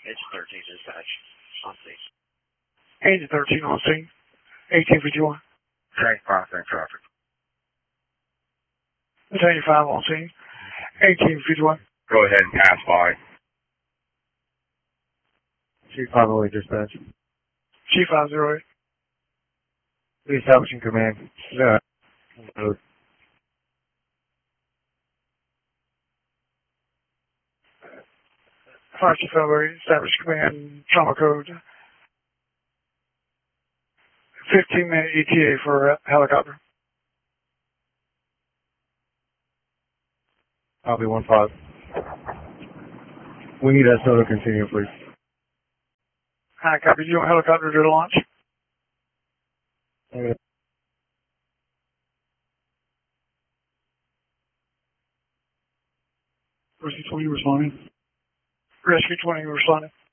Agent 13 dispatch. On scene. Agent 13 on scene. 1851. Tank 5, tank traffic. Battalion 5 on scene. 1851. Go ahead and pass by. Chief 508 dispatch. Chief 508. Reestablishing command. Yeah. Fire Chief 508, establish command, trauma code. 15-minute ETA for a helicopter. Copy 1-5. We need SO to continue, please. Hi, copy. You want helicopter to launch? Okay. Rescue 20 responding. Rescue 20 responding.